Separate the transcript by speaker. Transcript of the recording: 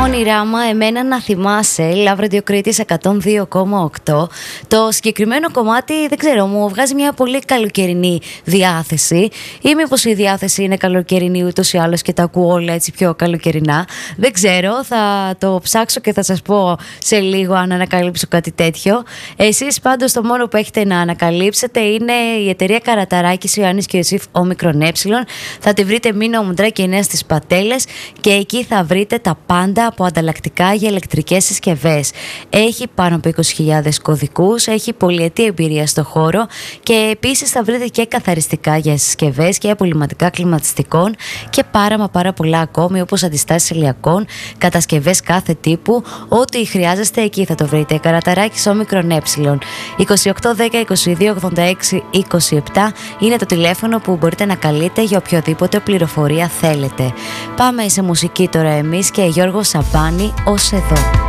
Speaker 1: Όνειράμα, εμένα να θυμάσαι, Love Radio Critics 102,8. Το συγκεκριμένο κομμάτι, δεν ξέρω, μου βγάζει μια πολύ καλοκαιρινή διάθεση. Ή μήπως η διάθεση είναι καλοκαιρινή ούτως ή άλλως και τα ακούω όλα έτσι πιο καλοκαιρινά. Δεν ξέρω, θα το ψάξω και θα σας πω σε λίγο αν ανακαλύψω κάτι τέτοιο. Εσείς πάντως το μόνο που έχετε να ανακαλύψετε είναι η εταιρεία Καραταράκης Ιωάννης και Ιωσήφ Όμικρον Ε. Θα τη βρείτε Μήνα Μουντρά 9 στις Πατέλες και εκεί θα βρείτε τα πάντα από ανταλλακτικά για ηλεκτρικές συσκευές. Έχει πάνω από 20.000 κωδικούς, έχει πολυετή εμπειρία στο χώρο και επίσης θα βρείτε και καθαριστικά για συσκευές και απολυμματικά κλιματιστικών και πάρα πολλά ακόμη, όπως αντιστάσεις ηλιακών, κατασκευές κάθε τύπου. Ό,τι χρειάζεστε εκεί θα το βρείτε. Καραταράκης Όμικρον Ε. 28 10 22 86 27 είναι το τηλέφωνο που μπορείτε να καλείτε για οποιοδήποτε πληροφορία θέλετε. Πάμε σε μουσική τώρα εμείς και Γιώργο Σαμπάνη, ως εδώ.